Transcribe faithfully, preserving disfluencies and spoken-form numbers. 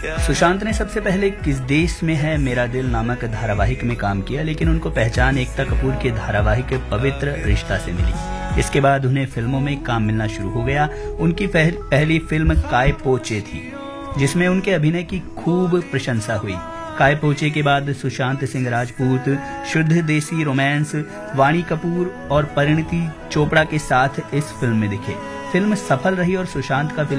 सुशांत ने सबसे पहले किस देश में है मेरा दिल नामक धारावाहिक में काम किया, लेकिन उनको पहचान एकता कपूर के धारावाहिक पवित्र रिश्ता से मिली। इसके बाद उन्हें फिल्मों में काम मिलना शुरू हो गया। उनकी पहली फिल्म काय पोचे थी, जिसमें उनके अभिनय की खूब प्रशंसा हुई। काय पोचे के बाद सुशांत सिंह राजपूत शुद्ध देसी रोमांस, वाणी कपूर और परिणीति चोपड़ा के साथ इस फिल्म में दिखे। फिल्म सफल रही और सुशांत का